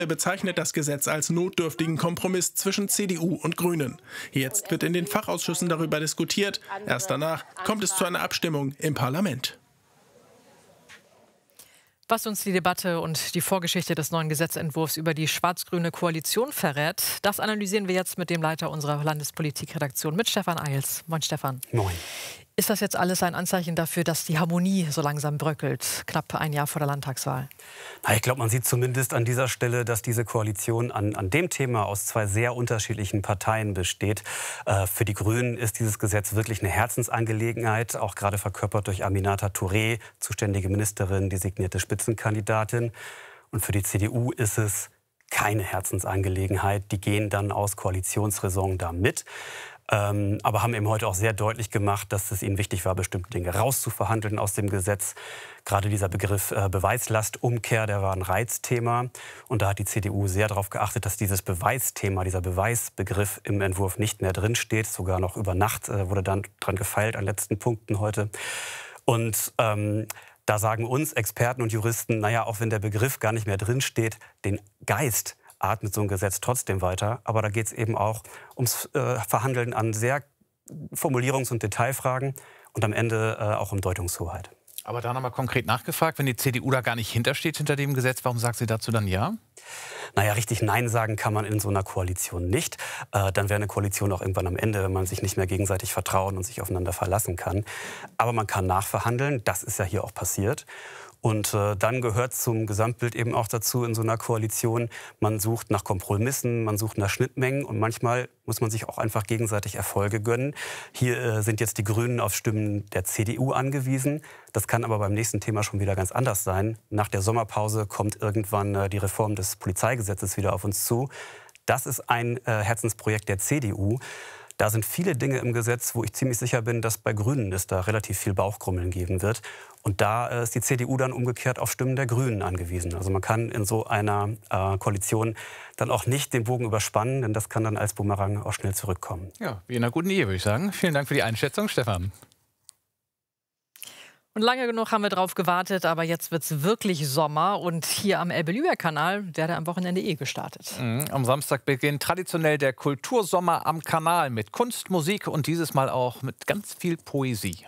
Er bezeichnet das Gesetz als notdürftigen Kompromiss zwischen CDU und Grünen. Jetzt wird in den Fachausschüssen darüber diskutiert. Erst danach kommt es zu einer Abstimmung im Parlament. Was uns die Debatte und die Vorgeschichte des neuen Gesetzentwurfs über die schwarz-grüne Koalition verrät, das analysieren wir jetzt mit dem Leiter unserer Landespolitikredaktion, mit Stefan Eils. Moin, Stefan. Moin. Ist das jetzt alles ein Anzeichen dafür, dass die Harmonie so langsam bröckelt, knapp ein Jahr vor der Landtagswahl? Na, ich glaube, man sieht zumindest an dieser Stelle, dass diese Koalition an dem Thema aus zwei sehr unterschiedlichen Parteien besteht. Für die Grünen ist dieses Gesetz wirklich eine Herzensangelegenheit, auch gerade verkörpert durch Aminata Touré, zuständige Ministerin, designierte Spitzenkandidatin. Und für die CDU ist es keine Herzensangelegenheit. Die gehen dann aus Koalitionsräson da mit. Aber haben eben heute auch sehr deutlich gemacht, dass es ihnen wichtig war, bestimmte Dinge rauszuverhandeln aus dem Gesetz. Gerade dieser Begriff Beweislastumkehr, der war ein Reizthema. Und da hat die CDU sehr darauf geachtet, dass dieses Beweisthema, dieser Beweisbegriff im Entwurf nicht mehr drinsteht. Sogar noch über Nacht wurde dann dran gefeilt an letzten Punkten heute. Und da sagen uns Experten und Juristen, naja, auch wenn der Begriff gar nicht mehr drinsteht, den Geist atmet so ein Gesetz trotzdem weiter. Aber da geht es eben auch ums Verhandeln an sehr Formulierungs- und Detailfragen und am Ende auch um Deutungshoheit. Aber da nochmal konkret nachgefragt, wenn die CDU da gar nicht hintersteht, hinter dem Gesetz, warum sagt sie dazu dann ja? Naja, richtig Nein sagen kann man in so einer Koalition nicht. Dann wäre eine Koalition auch irgendwann am Ende, wenn man sich nicht mehr gegenseitig vertrauen und sich aufeinander verlassen kann. Aber man kann nachverhandeln, das ist ja hier auch passiert. Und dann gehört zum Gesamtbild eben auch dazu in so einer Koalition, man sucht nach Kompromissen, man sucht nach Schnittmengen und manchmal muss man sich auch einfach gegenseitig Erfolge gönnen. Hier sind jetzt die Grünen auf Stimmen der CDU angewiesen. Das kann aber beim nächsten Thema schon wieder ganz anders sein. Nach der Sommerpause kommt irgendwann die Reform des Polizeigesetzes wieder auf uns zu. Das ist ein Herzensprojekt der CDU. Da sind viele Dinge im Gesetz, wo ich ziemlich sicher bin, dass bei Grünen es da relativ viel Bauchkrummeln geben wird. Und da ist die CDU dann umgekehrt auf Stimmen der Grünen angewiesen. Also man kann in so einer Koalition dann auch nicht den Bogen überspannen, denn das kann dann als Bumerang auch schnell zurückkommen. Ja, wie in einer guten Ehe, würde ich sagen. Vielen Dank für die Einschätzung, Stefan. Und lange genug haben wir drauf gewartet, aber jetzt wird es wirklich Sommer. Und hier am Elbe-Lübeck-Kanal der am Wochenende gestartet. Am Samstag beginnt traditionell der Kultursommer am Kanal mit Kunst, Musik und dieses Mal auch mit ganz viel Poesie.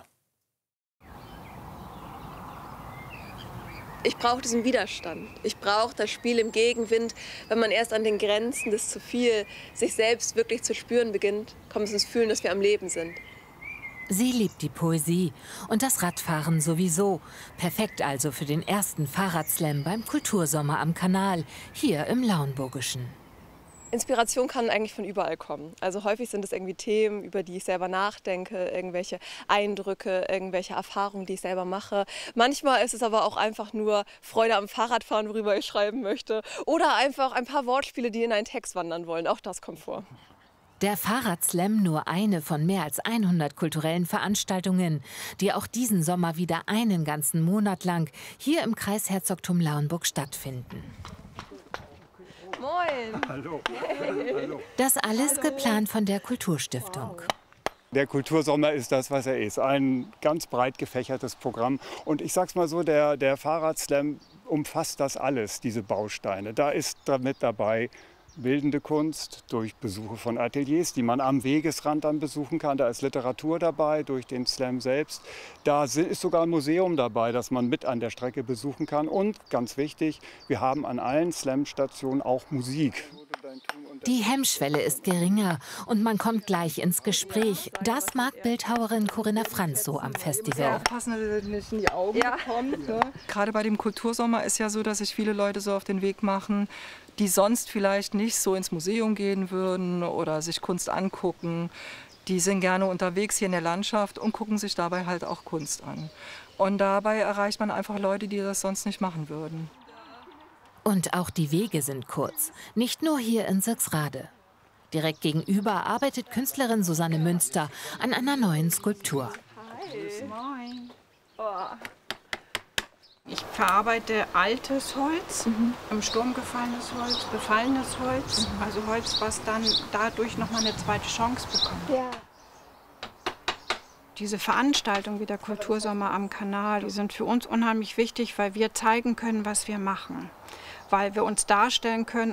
Ich brauche diesen Widerstand. Ich brauche das Spiel im Gegenwind. Wenn man erst an den Grenzen des zu viel sich selbst wirklich zu spüren beginnt, kommt es ins Fühlen, dass wir am Leben sind. Sie liebt die Poesie und das Radfahren sowieso. Perfekt also für den ersten Fahrradslam beim Kultursommer am Kanal, hier im Lauenburgischen. Inspiration kann eigentlich von überall kommen. Also häufig sind es irgendwie Themen, über die ich selber nachdenke, irgendwelche Eindrücke, irgendwelche Erfahrungen, die ich selber mache. Manchmal ist es aber auch einfach nur Freude am Fahrradfahren, worüber ich schreiben möchte. Oder einfach ein paar Wortspiele, die in einen Text wandern wollen. Auch das kommt vor. Der Fahrradslam nur eine von mehr als 100 kulturellen Veranstaltungen, die auch diesen Sommer wieder einen ganzen Monat lang hier im Kreisherzogtum Lauenburg stattfinden. Moin! Hallo. Hey. Hallo. Das alles geplant von der Kulturstiftung. Der Kultursommer ist das, was er ist. Ein ganz breit gefächertes Programm. Und ich sag's mal so, der Fahrradslam umfasst das alles, diese Bausteine. Da ist mit dabei bildende Kunst durch Besuche von Ateliers, die man am Wegesrand dann besuchen kann. Da ist Literatur dabei, durch den Slam selbst. Da ist sogar ein Museum dabei, das man mit an der Strecke besuchen kann. Und ganz wichtig, wir haben an allen Slam-Stationen auch Musik. Die Hemmschwelle ist geringer und man kommt gleich ins Gespräch. Das mag Bildhauerin Corinna Franz so am Festival. Aufpassen, dass es nicht in die Augen kommt. Ne? Gerade bei dem Kultursommer ist ja so, dass sich viele Leute so auf den Weg machen, die sonst vielleicht nicht so ins Museum gehen würden oder sich Kunst angucken. Die sind gerne unterwegs hier in der Landschaft und gucken sich dabei halt auch Kunst an. Und dabei erreicht man einfach Leute, die das sonst nicht machen würden. Und auch die Wege sind kurz, nicht nur hier in Sixrade. Direkt gegenüber arbeitet Künstlerin Susanne Münster an einer neuen Skulptur. Hi. Moin. Oh. Ich verarbeite altes Holz, im Sturm gefallenes Holz, befallenes Holz, also Holz, was dann dadurch noch mal eine zweite Chance bekommt. Ja. Diese Veranstaltungen wie der Kultursommer am Kanal, die sind für uns unheimlich wichtig, weil wir zeigen können, was wir machen. weil wir uns darstellen können